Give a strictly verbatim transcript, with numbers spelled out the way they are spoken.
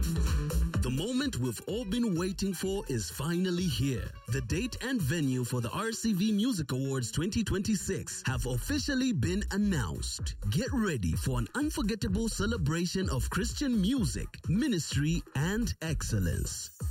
The moment we've all been waiting for is finally here. The date and venue for the R C V Music Awards twenty twenty-six have officially been announced. Get ready for an unforgettable celebration of Christian music, ministry, and excellence.